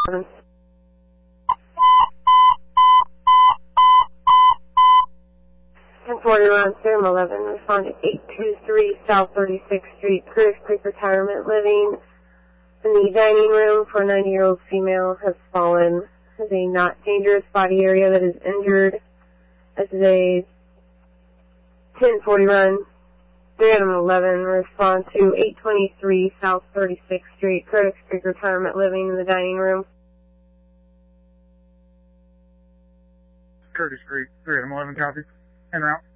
1041 Serum 11, respond to 823 South 36th Street, Curtis Creek Retirement Living. In the dining room for a 90-year-old female has fallen. Has a not dangerous body area that is injured. This is a 1041 11, respond to 823 South 36th Street, Curtis Creek Retirement Living in the dining room. Curtis Creek, 311 copy. En route.